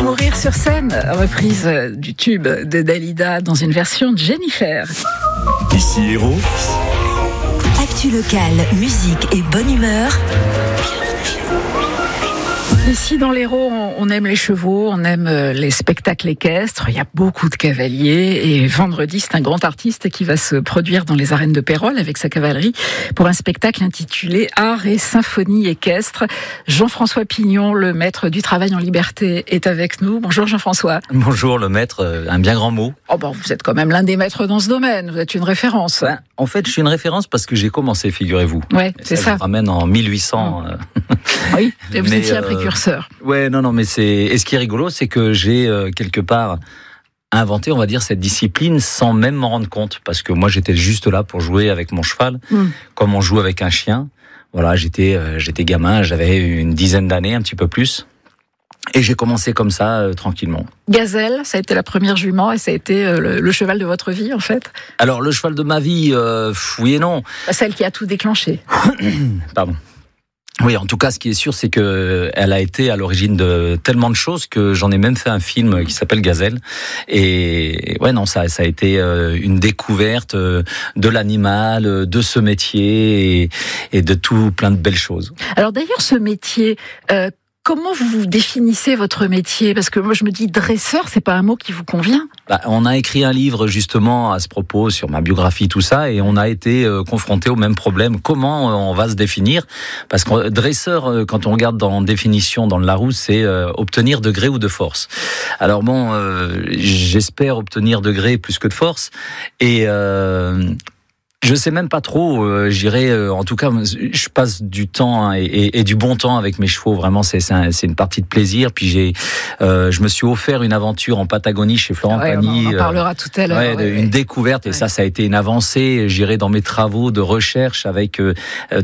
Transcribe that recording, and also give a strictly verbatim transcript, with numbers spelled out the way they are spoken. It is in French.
Mourir sur scène, reprise du tube de Dalida dans une version de Jennifer. Ici Héros. Actu locale, musique et bonne humeur. Ici, dans l'Hérault, on aime les chevaux, on aime les spectacles équestres. Il y a beaucoup de cavaliers. Et vendredi, c'est un grand artiste qui va se produire dans les arènes de Pérols avec sa cavalerie pour un spectacle intitulé Art et symphonie équestre. Jean-François Pignon, le maître du travail en liberté, est avec nous. Bonjour Jean-François. Bonjour le maître, un bien grand mot. Oh ben, vous êtes quand même l'un des maîtres dans ce domaine. Vous êtes une référence. Ben, en fait, je suis une référence parce que j'ai commencé, figurez-vous. Ouais, c'est ça. Je ramène en mille huit cents. Mmh. Oui, et vous mais, étiez un euh, précurseur. Ouais, non, non, mais c'est. Et ce qui est rigolo, c'est que j'ai euh, quelque part inventé, on va dire, cette discipline sans même m'en rendre compte, parce que moi, j'étais juste là pour jouer avec mon cheval, mmh. comme on joue avec un chien. Voilà, j'étais, euh, j'étais gamin, j'avais une dizaine d'années, un petit peu plus. Et j'ai commencé comme ça, euh, tranquillement. Gazelle, ça a été la première jument et ça a été euh, le, le cheval de votre vie, en fait. Alors, le cheval de ma vie, euh, oui et non. Celle qui a tout déclenché. Pardon. Oui, en tout cas, ce qui est sûr, c'est que elle a été à l'origine de tellement de choses que j'en ai même fait un film qui s'appelle Gazelle. Et ouais, non, ça, ça a été une découverte de l'animal, de ce métier et, et de tout plein de belles choses. Alors d'ailleurs, ce métier. Euh, Comment vous définissez votre métier ? Parce que moi, je me dis dresseur, c'est pas un mot qui vous convient. Bah, on a écrit un livre justement à ce propos sur ma biographie, tout ça, et on a été euh, confronté au même problème. Comment on va se définir ? Parce que dresseur, euh, quand on regarde dans définition dans le Larousse, c'est euh, obtenir de gré ou de force. Alors bon, euh, j'espère obtenir de gré plus que de force, et euh, je sais même pas trop, euh, j'irai, euh, en tout cas, je passe du temps hein, et, et, et du bon temps avec mes chevaux, vraiment, c'est, c'est, un, c'est une partie de plaisir. Puis j'ai, euh, je me suis offert une aventure en Patagonie chez Florent ouais, Pagny. On en parlera tout à l'heure. Ouais, ouais, une ouais. découverte, et ouais. ça, ça a été une avancée. J'irai dans mes travaux de recherche avec euh,